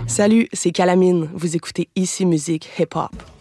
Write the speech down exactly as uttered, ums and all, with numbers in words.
Salut, c'est Calamine. Vous écoutez Ici Musique Hip Hop.